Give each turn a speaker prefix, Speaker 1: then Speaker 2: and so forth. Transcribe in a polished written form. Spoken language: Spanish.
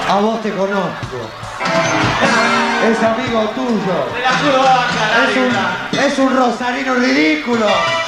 Speaker 1: A vos te conozco. Es amigo tuyo.
Speaker 2: Me la juro, vaca,
Speaker 1: Es un rosarino ridículo.